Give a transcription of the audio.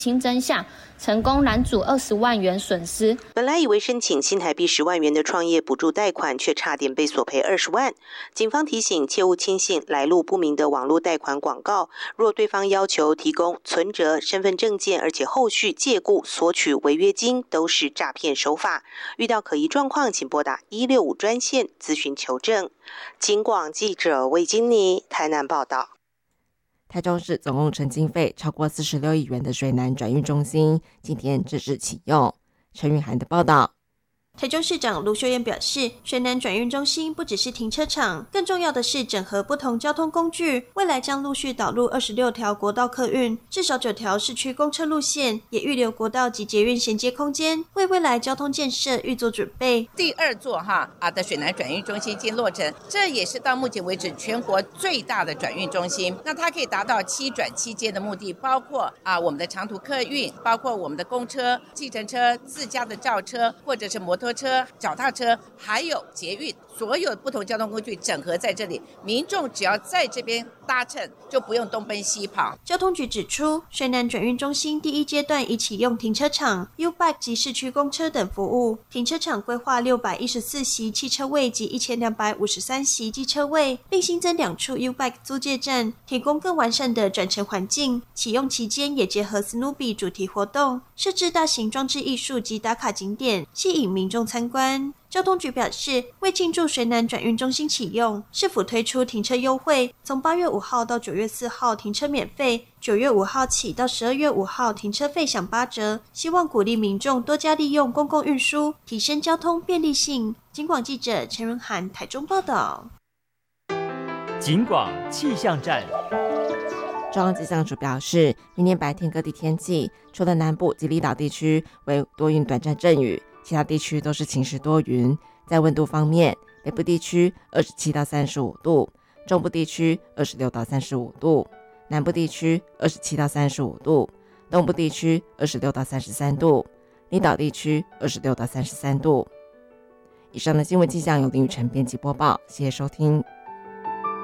清真相，成功拦阻20万元损失。 本来以为申请新台币10万元的创业补助贷款，却差点被索赔20万。警方提醒，切勿轻信来路不明的网络贷款广告。若对方要求提供存折、身份证件，而且后续借故索取违约金，都是诈骗手法。遇到可疑状况，请拨打165专线咨询求证。警广记者魏金妮台南报道。 台中市总工程经费超过46亿元的水南转运中心，今天正式启用。陈韵涵的报道。 台中市长卢秀燕表示，水南转运中心不只是停车场，更重要的是整合不同交通工具，未来将陆续导入26条国道客运，至少9条市区公车路线，也预留国道及捷运衔接空间，为未来交通建设预做准备。 第2座的水南转运中心经落成，这也是到目前为止全国最大的转运中心。那它可以达到7转7接的目的，包括我们的长途客运，包括我们的公车、计程车、自家的轿车，或者是摩托车、脚踏车，还有捷运，所有不同交通工具整合在这里，民众只要在这边搭乘，就不用东奔西跑。 交通局指出，水南转运中心第1阶段已启用停车场、U-Bike 及市区公车等服务。停车场规划614席汽车位及1253席机车位，并新增2处 U-Bike 租借站，提供更完善的转乘环境。启用期间也结合 Snoopy 主题活动，设置大型装置艺术及打卡景点，吸引民众参观。交通局表示，为庆祝水南转运中心启用，市府推出停车优惠，从8月5号到9月4号停车免费，9月5号起到12月5号停车费享8折，希望鼓励民众多加利用公共运输，提升交通便利性。警广记者陈润涵台中报道。 警广气象站。 中央气象署表示，明天白天各地天气，除了南部及离岛地区为多云短暂阵雨，其他地区都是晴时多云。在温度方面，北部地区27到35度，中部地区26到35度，南部地区27到35度，东部地区26到33度，离岛地区26到33度。以上的新闻气象由林雨晨编辑播报，谢谢收听。